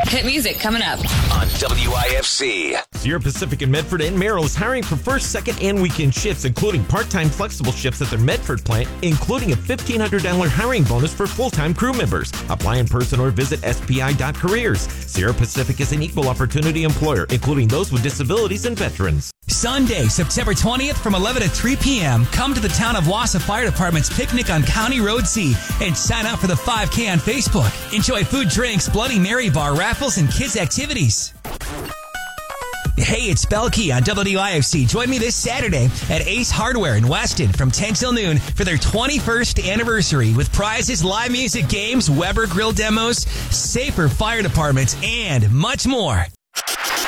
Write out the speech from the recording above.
Hit music coming up on WIFC. Sierra Pacific in Medford and Merrill is hiring for first, second, and weekend shifts, including part-time flexible shifts at their Medford plant, including a $1,500 hiring bonus for full-time crew members. Apply in person or visit spi.careers. Sierra Pacific is an equal opportunity employer, including those with disabilities and veterans. Sunday, September 20th from 11 to 3 p.m. Come to the Town of Wausau Fire Department's picnic on County Road C and sign up for the 5K on Facebook. Enjoy food, drinks, Bloody Mary bar, raffles, and kids' activities. Hey, it's Belkey on WIFC. Join me this Saturday at Ace Hardware in Weston from 10 till noon for their 21st anniversary with prizes, live music, games, Weber grill demos, safer fire departments, and much more.